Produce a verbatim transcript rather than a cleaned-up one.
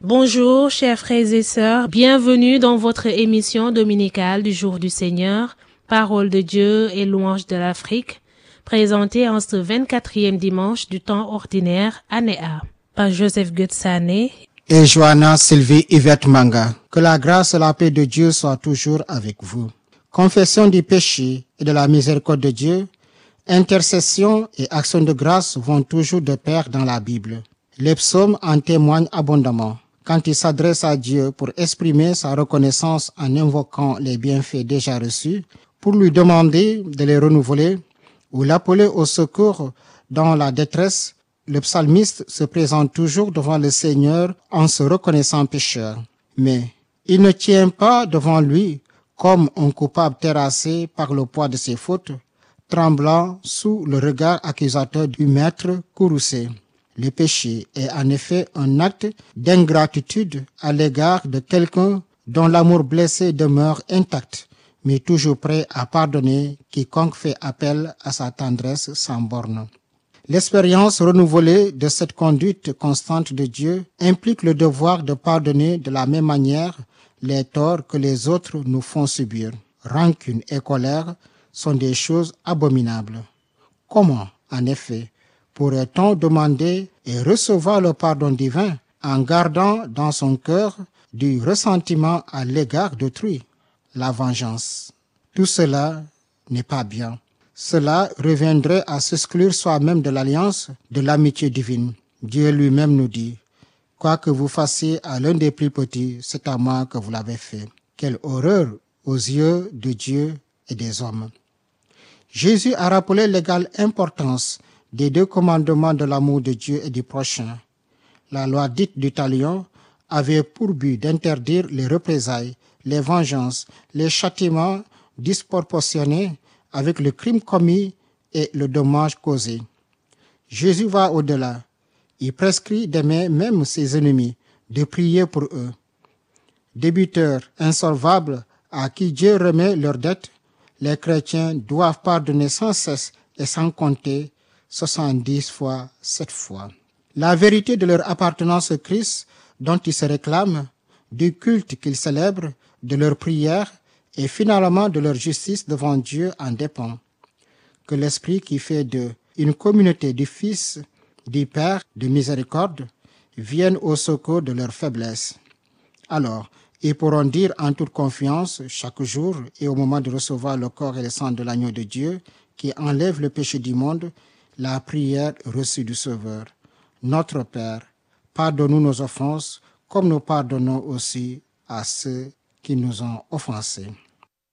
Bonjour, chers frères et sœurs. Bienvenue dans votre émission dominicale du Jour du Seigneur, Parole de Dieu et louange de l'Afrique, présentée en ce vingt-quatrième dimanche du temps ordinaire, année A, par Joseph Gutsane et Joanna Sylvie Yvette Manga. Que la grâce et la paix de Dieu soient toujours avec vous. Confession du péché et de la miséricorde de Dieu, intercession et action de grâce vont toujours de pair dans la Bible. Les psaumes en témoignent abondamment. Quand il s'adresse à Dieu pour exprimer sa reconnaissance en invoquant les bienfaits déjà reçus, pour lui demander de les renouveler ou l'appeler au secours dans la détresse, le psalmiste se présente toujours devant le Seigneur en se reconnaissant pécheur. Mais il ne tient pas devant lui comme un coupable terrassé par le poids de ses fautes, tremblant sous le regard accusateur du maître courroucé. Le péché est en effet un acte d'ingratitude à l'égard de quelqu'un dont l'amour blessé demeure intact, mais toujours prêt à pardonner quiconque fait appel à sa tendresse sans borne. L'expérience renouvelée de cette conduite constante de Dieu implique le devoir de pardonner de la même manière les torts que les autres nous font subir. Rancune et colère sont des choses abominables. Comment, en effet, pourrait-on demander et recevoir le pardon divin en gardant dans son cœur du ressentiment à l'égard d'autrui, la vengeance? Tout cela n'est pas bien. Cela reviendrait à s'exclure soi-même de l'alliance de l'amitié divine. Dieu lui-même nous dit, « Quoi que vous fassiez à l'un des plus petits, c'est à moi que vous l'avez fait. » Quelle horreur aux yeux de Dieu et des hommes. Jésus a rappelé l'égale importance des deux commandements de l'amour de Dieu et du prochain. La loi dite du talion avait pour but d'interdire les représailles, les vengeances, les châtiments disproportionnés avec le crime commis et le dommage causé. Jésus va au-delà. Il prescrit d'aimer même ses ennemis, de prier pour eux. Débiteurs insolvables à qui Dieu remet leurs dettes, les chrétiens doivent pardonner sans cesse et sans compter soixante-dix fois, sept fois. La vérité de leur appartenance au Christ dont ils se réclament, du culte qu'ils célèbrent, de leur prière et finalement de leur justice devant Dieu en dépend. Que l'Esprit qui fait d'eux une communauté du Fils, du Père, de miséricorde, vienne au secours de leur faiblesse. Alors, ils pourront dire en toute confiance, chaque jour et au moment de recevoir le corps et le sang de l'agneau de Dieu, qui enlève le péché du monde, la prière reçue du Sauveur. Notre Père, pardonne-nous nos offenses, comme nous pardonnons aussi à ceux qui nous ont offensés.